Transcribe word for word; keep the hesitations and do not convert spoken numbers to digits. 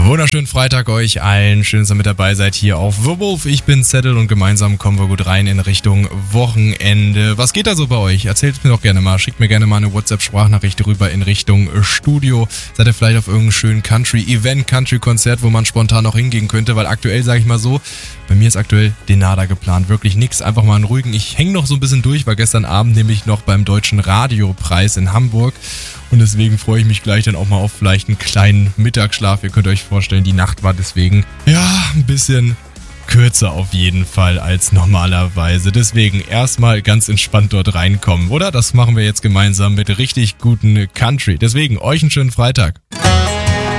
Wunderschönen Freitag euch allen. Schön, dass ihr mit dabei seid hier auf The Wolf. Ich bin Zettel und gemeinsam kommen wir gut rein in Richtung Wochenende. Was geht da so bei euch? Erzählt es mir doch gerne mal. Schickt mir gerne mal eine WhatsApp-Sprachnachricht rüber in Richtung Studio. Seid ihr vielleicht auf irgendeinem schönen Country-Event, Country-Konzert, wo man spontan noch hingehen könnte? Weil aktuell, sage ich mal so, bei mir ist aktuell Denada geplant. Wirklich nix. Einfach mal einen ruhigen. Ich hänge noch so ein bisschen durch, war gestern Abend nämlich noch beim Deutschen Radiopreis in Hamburg. Und deswegen freue ich mich gleich dann auch mal auf vielleicht einen kleinen Mittagsschlaf. Ihr könnt euch vorstellen, die Nacht war deswegen, ja, ein bisschen kürzer auf jeden Fall als normalerweise. Deswegen erstmal ganz entspannt dort reinkommen, oder? Das machen wir jetzt gemeinsam mit richtig guten Country. Deswegen euch einen schönen Freitag.